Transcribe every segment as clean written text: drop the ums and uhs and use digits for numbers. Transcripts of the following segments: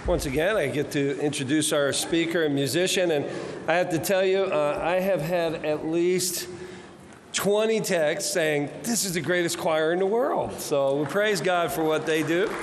Once again, I get to introduce our speaker and musician, and I have to tell you, I have had at least 20 texts saying, this is the greatest choir in the world. So we praise God for what they do.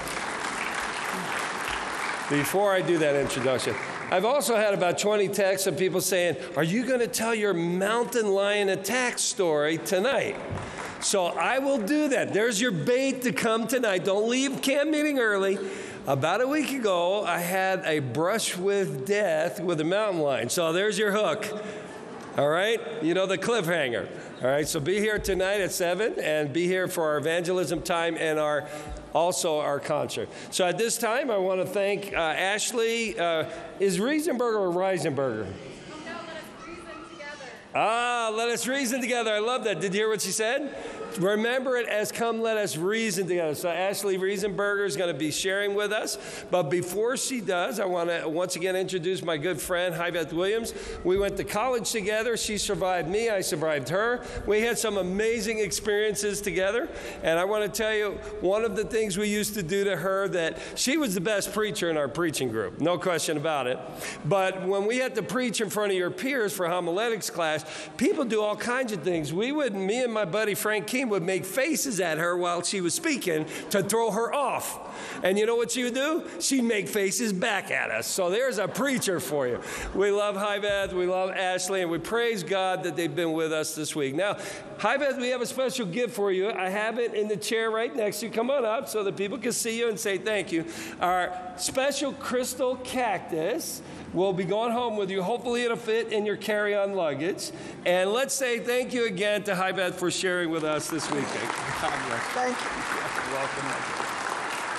Before I do that introduction, I've also had about 20 texts of people saying, are you going to tell your mountain lion attack story tonight? So I will do that. There's your bait to come tonight. Don't leave camp meeting early. About a week ago, I had a brush with death with a mountain lion. So there's your hook. All right? You know, the cliffhanger. All right? So be here tonight at 7 and be here for our evangelism time and also our concert. So at this time, I want to thank Ashley. Is Riesenberger or Reisenberger? No, let us reason together. Let us reason together. I love that. Did you hear what she said? Remember it as come, let us reason together. So Ashley Riesenberger is going to be sharing with us. But before she does, I want to once again introduce my good friend, Hyveth Williams. We went to college together. She survived me. I survived her. We had some amazing experiences together. And I want to tell you, one of the things we used to do to her, that she was the best preacher in our preaching group. No question about it. But when we had to preach in front of your peers for homiletics class, people do all kinds of things. Me and my buddy Frank Keene would make faces at her while she was speaking to throw her off. And you know what she would do? She'd make faces back at us. So there's a preacher for you. We love Hyveth, we love Ashley, and we praise God that they've been with us this week. Now, Hyveth, we have a special gift for you. I have it in the chair right next to you. Come on up so that people can see you and say thank you. Our special crystal cactus will be going home with you. Hopefully it'll fit in your carry-on luggage. And let's say thank you again to Hyveth for sharing with us this weekend. Thank you. Welcome.